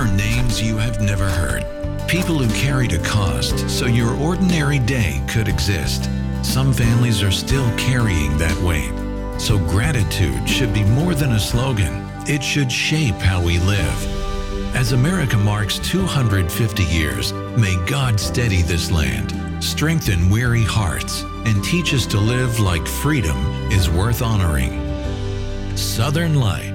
are names you have never heard. People who carried a cost so your ordinary day could exist. Some families are still carrying that weight. So gratitude should be more than a slogan. It should shape how we live. As America marks 250 years, may God steady this land, strengthen weary hearts, and teach us to live like freedom is worth honoring. Southern Life.